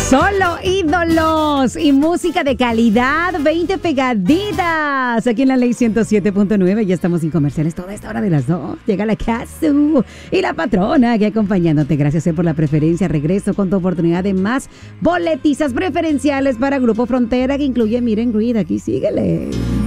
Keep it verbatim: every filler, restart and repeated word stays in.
Solo ídolos y música de calidad, veinte pegaditas. Aquí en la Ley ciento siete punto nueve, ya estamos sin comerciales toda esta hora de las dos. Llega la Casu y la patrona aquí acompañándote. Gracias eh, por la preferencia. Regreso con tu oportunidad de más boletizas preferenciales para Grupo Frontera, que incluye Miren Reed. Aquí síguele.